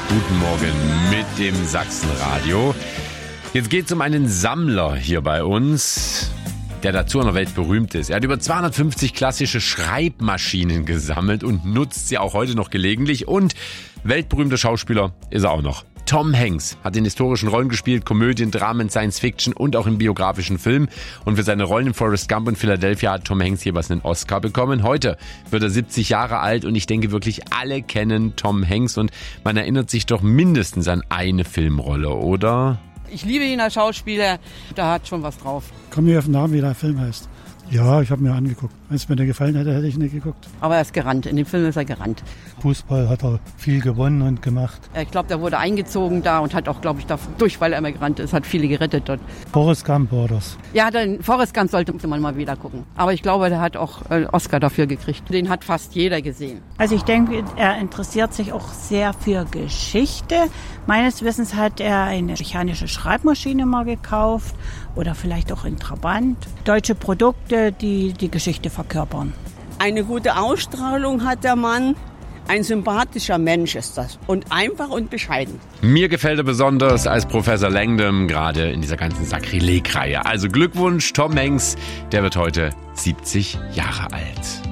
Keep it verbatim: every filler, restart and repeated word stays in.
Guten Morgen mit dem Sachsenradio. Jetzt geht es um einen Sammler hier bei uns, der dazu in der Welt berühmt ist. Er hat über zweihundertfünfzig klassische Schreibmaschinen gesammelt und nutzt sie auch heute noch gelegentlich. Und weltberühmter Schauspieler ist er auch noch. Tom Hanks hat in historischen Rollen gespielt, Komödien, Dramen, Science Fiction und auch in biografischen Filmen. Und für seine Rollen in Forrest Gump und Philadelphia hat Tom Hanks jeweils einen Oscar bekommen. Heute wird er siebzig Jahre alt und ich denke wirklich alle kennen Tom Hanks und man erinnert sich doch mindestens an eine Filmrolle, oder? Ich liebe ihn als Schauspieler, da hat schon was drauf. Komm nicht auf den Namen, wie der Film heißt. Ja, ich habe mir angeguckt. Wenn es mir nicht gefallen hätte, hätte ich nicht geguckt. Aber er ist gerannt, in dem Film ist er gerannt. Fußball hat er viel gewonnen und gemacht. Ich glaube, der wurde eingezogen da und hat auch, glaube ich, dadurch, weil er immer gerannt ist, hat viele gerettet dort. Forrest Gump war das. Ja, den Forrest Gump sollte man mal wieder gucken. Aber ich glaube, der hat auch einen Oscar dafür gekriegt. Den hat fast jeder gesehen. Also ich denke, er interessiert sich auch sehr für Geschichte. Meines Wissens hat er eine mechanische Schreibmaschine mal gekauft oder vielleicht auch in Trabant. Deutsche Produkte, die die Geschichte verkörpern. Eine gute Ausstrahlung hat der Mann. Ein sympathischer Mensch ist das und einfach und bescheiden. Mir gefällt er besonders als Professor Langdon, gerade in dieser ganzen Sakrileg-Reihe. Also Glückwunsch, Tom Hanks, der wird heute siebzig Jahre alt.